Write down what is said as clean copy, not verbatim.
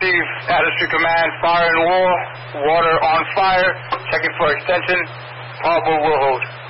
Steve, Atmosphere Command, fire and wall, water on fire, checking for extension, Pablo will hold.